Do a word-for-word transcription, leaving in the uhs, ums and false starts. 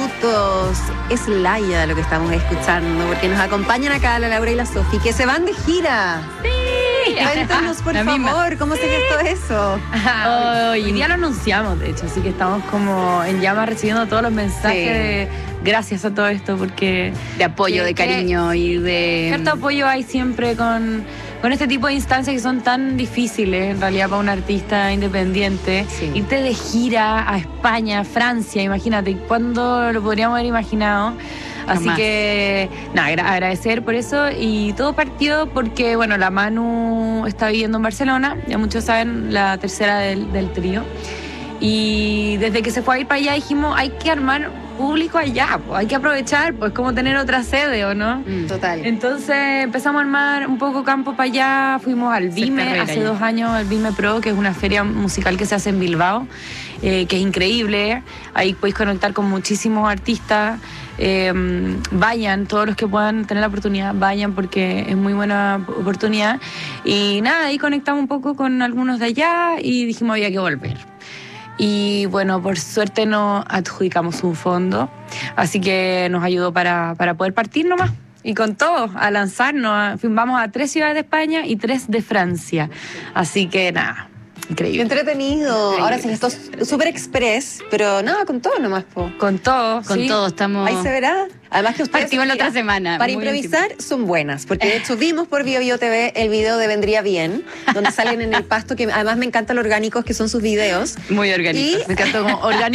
minutos. Es Laia lo que estamos escuchando, porque nos acompañan acá la Laura y la Sofi, que se van de gira. Sí. Cuéntanos, por La favor, misma. ¿cómo se gestó eso? Ajá, hoy, hoy día lo anunciamos, de hecho, así que estamos como en llamas recibiendo todos los mensajes Sí. de gracias a todo esto, porque De apoyo, que- de cariño y de... cierto apoyo hay siempre con, con este tipo de instancias que son tan difíciles en realidad para un artista independiente. Sí. Irte de gira a España, Francia, imagínate, ¿cuándo lo podríamos haber imaginado? Así Jamás. que, nada, agra- agradecer por eso. Y todo partió porque, bueno, la Manu está viviendo en Barcelona, ya muchos saben, la tercera del, del trío. Y desde que se fue a ir para allá dijimos, hay que armar público allá, pues, hay que aprovechar, pues como tener otra sede, ¿o no? Mm. Total. Entonces empezamos a armar un poco campo para allá, fuimos al Vime carrera hace ya. dos años, al Vime Pro, que es una feria musical que se hace en Bilbao, eh, que es increíble, ahí podéis conectar con muchísimos artistas, eh, vayan, todos los que puedan tener la oportunidad, vayan porque es muy buena oportunidad, y nada, ahí conectamos un poco con algunos de allá y dijimos había que volver. Y bueno, por suerte nos adjudicamos un fondo, así que nos ayudó para, para poder partir nomás. Y con todo, a lanzarnos. A- vamos a tres ciudades de España y tres de Francia. Así que nada, Qué increíble. entretenido. Ahora se gestó súper express, pero nada, con todo nomás, po. Con todo, Con ¿sí? todo, estamos... Ahí se verá. Además que ustedes... Partimos la otra mira, semana. Para muy improvisar son buenas, porque de hecho vimos por Bio Bio T V el video de Vendría Bien, donde salen en el pasto, que además me encanta lo orgánicos que son sus videos. Muy orgánico. Y- Me encantó como orgánico.